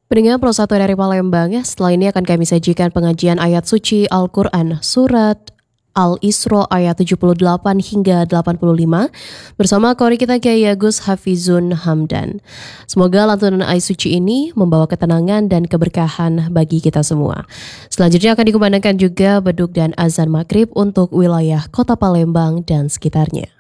Pendengar Pro 1 dari Palembang, setelah ini akan kami sajikan pengajian ayat suci Al-Quran, surat Al-Isra ayat 78 hingga 85 bersama kori kita Kiai Agus Hafizun Hamdan. Semoga lantunan ayat suci ini membawa ketenangan dan keberkahan bagi kita semua. Selanjutnya akan dikumandangkan juga beduk dan azan maghrib untuk wilayah kota Palembang dan sekitarnya.